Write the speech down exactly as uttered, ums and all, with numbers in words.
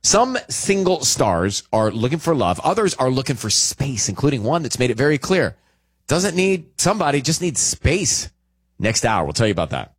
Some single stars are looking for love. Others are looking for space, including one that's made it very clear. Doesn't need somebody, just needs space. Next hour, we'll tell you about that.